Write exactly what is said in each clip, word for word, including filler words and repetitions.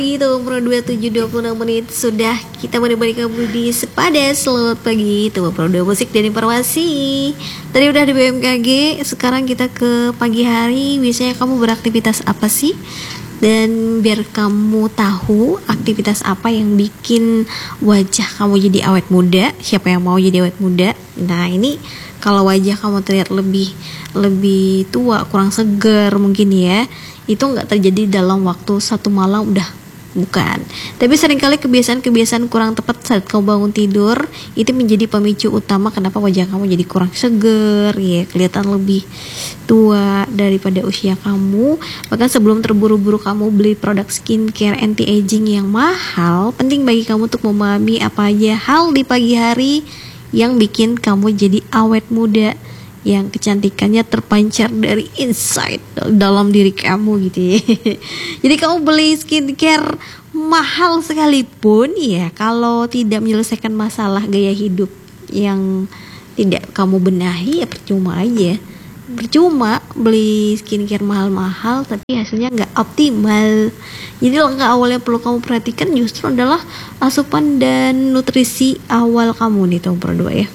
Gitu, umur dua puluh tujuh dua puluh enam menit sudah kita menemani kamu di Sepada Selamat Pagi. Itu produk musik dan informasi. Tadi udah di B M K G, sekarang kita ke pagi hari. Biasanya kamu beraktivitas apa sih? Dan biar kamu tahu aktivitas apa yang bikin wajah kamu jadi awet muda. Siapa yang mau jadi awet muda? Nah, ini kalau wajah kamu terlihat lebih lebih tua, kurang segar mungkin ya, itu nggak terjadi dalam waktu satu malam udah. Bukan, tapi seringkali kebiasaan-kebiasaan kurang tepat saat kamu bangun tidur itu menjadi pemicu utama kenapa wajah kamu jadi kurang seger, ya kelihatan lebih tua daripada usia kamu. Bahkan sebelum terburu-buru kamu beli produk skincare anti-aging yang mahal, penting bagi kamu untuk memahami apa aja hal di pagi hari yang bikin kamu jadi awet muda, yang kecantikannya terpancar dari inside dalam diri kamu gitu ya. Jadi kamu beli skincare mahal sekalipun ya, kalau tidak menyelesaikan masalah gaya hidup yang tidak kamu benahi ya percuma aja. Percuma beli skincare mahal-mahal tapi hasilnya nggak optimal. Jadi langkah awal yang perlu kamu perhatikan justru adalah asupan dan nutrisi awal kamu nih, tahun berdua ya.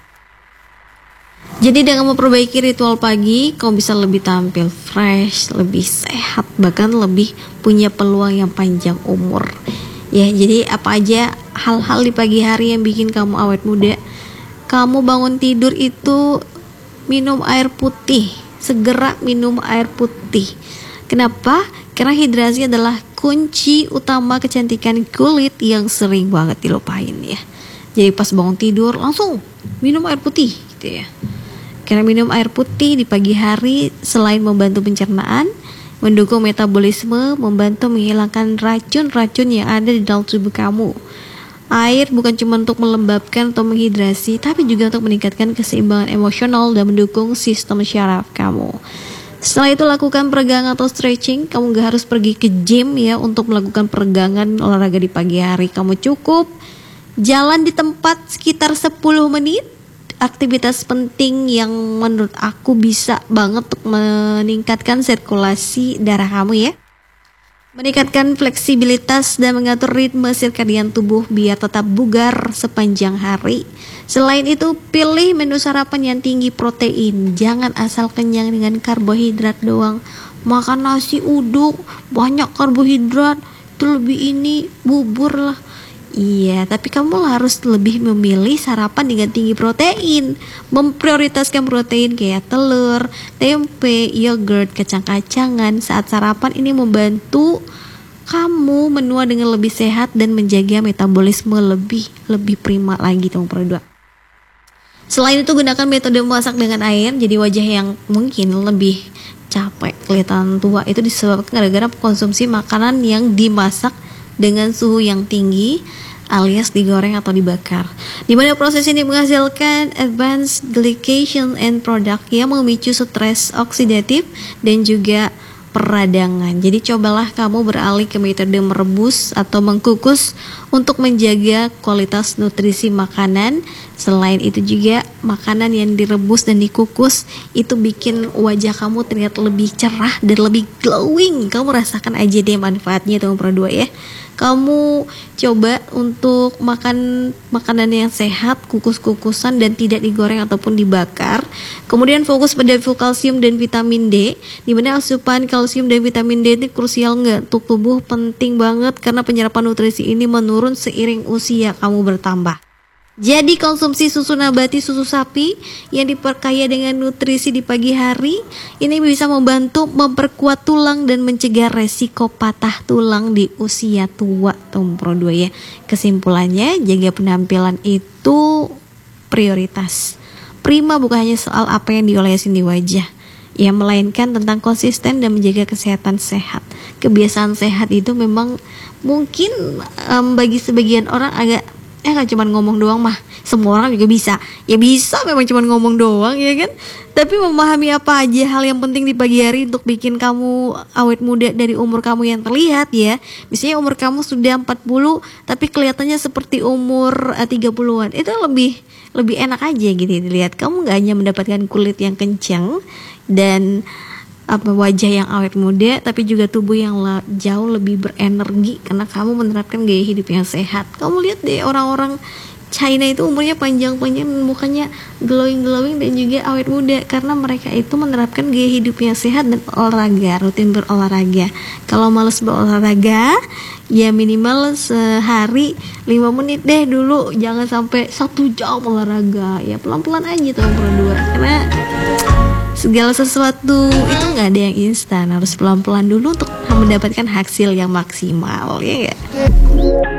Jadi dengan memperbaiki ritual pagi, kamu bisa lebih tampil fresh, lebih sehat, bahkan lebih punya peluang yang panjang umur. Ya, jadi apa aja hal-hal di pagi hari yang bikin kamu awet muda? Kamu bangun tidur itu minum air putih, segera minum air putih. Kenapa? Karena hidrasi adalah kunci utama kecantikan kulit yang sering banget dilupain ya. Jadi pas bangun tidur langsung minum air putih gitu ya. Karena minum air putih di pagi hari selain membantu pencernaan, mendukung metabolisme, membantu menghilangkan racun-racun yang ada di dalam tubuh kamu. Air bukan cuma untuk melembabkan atau menghidrasi, tapi juga untuk meningkatkan keseimbangan emosional dan mendukung sistem syaraf kamu. Setelah itu lakukan peregangan atau stretching. Kamu gak harus pergi ke gym ya untuk melakukan peregangan olahraga di pagi hari. Kamu cukup jalan di tempat sekitar sepuluh menit. Aktivitas penting yang menurut aku bisa banget untuk meningkatkan sirkulasi darah kamu ya. Meningkatkan fleksibilitas dan mengatur ritme sirkadian tubuh biar tetap bugar sepanjang hari. Selain itu, pilih menu sarapan yang tinggi protein. Jangan asal kenyang dengan karbohidrat doang. Makan nasi uduk, banyak karbohidrat, itu lebih ini, bubur lah. Iya, tapi kamu harus lebih memilih sarapan dengan tinggi protein. Memprioritaskan protein kayak telur, tempe, yogurt, kacang-kacangan saat sarapan ini membantu kamu menua dengan lebih sehat dan menjaga metabolisme lebih lebih prima lagi, teman berdua. Selain itu, gunakan metode memasak dengan air. Jadi wajah yang mungkin lebih capek, kelihatan tua, itu disebabkan gara-gara konsumsi makanan yang dimasak dengan suhu yang tinggi alias digoreng atau dibakar, di mana proses ini menghasilkan advanced glycation end product yang memicu stres oksidatif dan juga peradangan. Jadi cobalah kamu beralih ke metode merebus atau mengkukus untuk menjaga kualitas nutrisi makanan. Selain itu juga makanan yang direbus dan dikukus itu bikin wajah kamu terlihat lebih cerah dan lebih glowing. Kamu rasakan aja deh manfaatnya, teman berdua ya. Kamu coba untuk makan makanan yang sehat, kukus-kukusan dan tidak digoreng ataupun dibakar. Kemudian fokus pada full kalsium dan vitamin D, di mana asupan kalsium dan vitamin D itu krusial nggak untuk tubuh, penting banget karena penyerapan nutrisi ini menurun seiring usia kamu bertambah. Jadi konsumsi susu nabati, susu sapi yang diperkaya dengan nutrisi di pagi hari ini bisa membantu memperkuat tulang dan mencegah resiko patah tulang di usia tua, Tompro dua ya. Kesimpulannya, jaga penampilan itu prioritas. Prima bukan hanya soal apa yang diolesin di wajah, ya, melainkan tentang konsisten dan menjaga kesehatan sehat. Kebiasaan sehat itu memang mungkin um, bagi sebagian orang agak Eh kan cuma ngomong doang mah, semua orang juga bisa. Ya bisa, memang cuma ngomong doang ya kan. Tapi memahami apa aja hal yang penting di pagi hari untuk bikin kamu awet muda dari umur kamu yang terlihat ya. Misalnya umur kamu sudah empat puluh tapi kelihatannya seperti umur uh, tiga puluhan. Itu lebih lebih enak aja gitu dilihat. Kamu gak hanya mendapatkan kulit yang kencang dan apa wajah yang awet muda, tapi juga tubuh yang la- jauh lebih berenergi karena kamu menerapkan gaya hidup yang sehat. Kamu lihat deh orang-orang China itu umurnya panjang-panjang, mukanya glowing-glowing dan juga awet muda karena mereka itu menerapkan gaya hidup yang sehat dan olahraga, rutin berolahraga. Kalau males berolahraga, ya minimal sehari lima menit deh dulu, jangan sampai satu jam olahraga. Ya pelan-pelan aja tuh berdua, karena segala sesuatu itu nggak ada yang instan, harus pelan-pelan dulu untuk mendapatkan hasil yang maksimal, ya nggak?